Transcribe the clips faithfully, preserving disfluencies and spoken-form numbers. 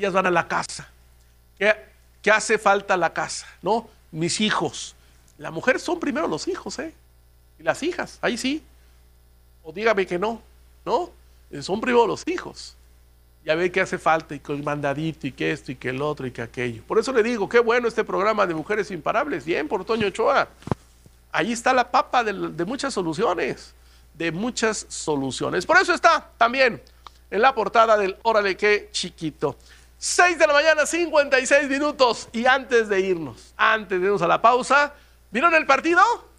ellas van a la casa. ¿Qué, qué hace falta la casa? ¿No? Mis hijos. La mujer son primero los hijos, ¿eh? Y las hijas, ahí sí. O dígame que no, ¿no? Son primero los hijos. Ya ve que hace falta, y que el mandadito, y que esto, y que el otro, y que aquello. Por eso le digo, qué bueno este programa de Mujeres Imparables. Bien, por Toño Ochoa. Ahí está la papa de, de muchas soluciones. De muchas soluciones. Por eso está también en la portada del Órale Qué Chiquito. seis de la mañana, cincuenta y seis minutos. Y antes de irnos, antes de irnos a la pausa, ¿vieron el partido?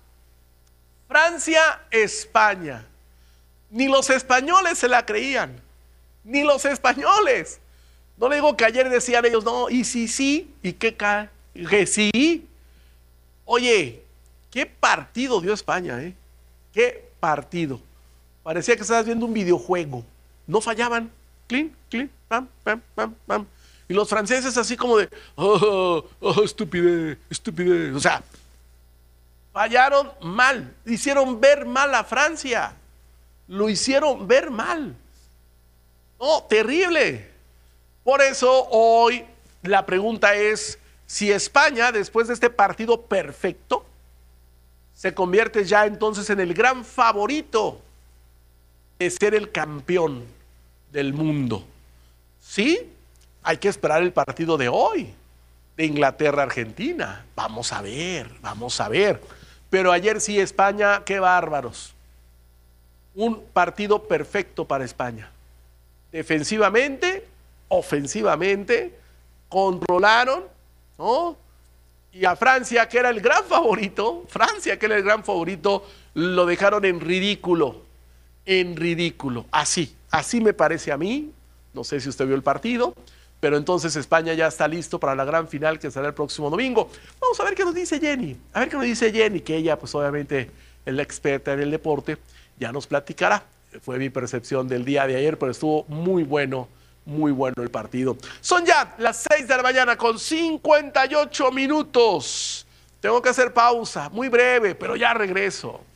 Francia-España. Ni los españoles se la creían. Ni los españoles. No le digo que ayer decían ellos, no, y sí, sí, y que, que sí. Oye, qué partido dio España, ¿eh? Qué partido. Parecía que estabas viendo un videojuego. No fallaban. Clean, clean, pam, pam, pam, pam. Y los franceses así como de, oh, oh, estupidez, estupidez. O sea, fallaron mal. Hicieron ver mal a Francia. Lo hicieron ver mal. No, terrible. Por eso hoy la pregunta es si España, después de este partido perfecto, se convierte ya entonces en el gran favorito de ser el campeón del mundo. ¿Sí? Hay que esperar el partido de hoy, de Inglaterra-Argentina. Vamos a ver, vamos a ver. Pero ayer sí, España, qué bárbaros. Un partido perfecto para España. Defensivamente, ofensivamente, controlaron, ¿no? Y a Francia, que era el gran favorito, Francia, que era el gran favorito, lo dejaron en ridículo, en ridículo. Así, así me parece a mí. No sé si usted vio el partido, pero entonces España ya está listo para la gran final que será el próximo domingo. Vamos a ver qué nos dice Jenny, a ver qué nos dice Jenny, que ella, pues obviamente, es la experta en el deporte, ya nos platicará. Fue mi percepción del día de ayer, pero estuvo muy bueno, muy bueno el partido. Son ya las seis de la mañana con cincuenta y ocho minutos. Tengo que hacer pausa, muy breve, pero ya regreso.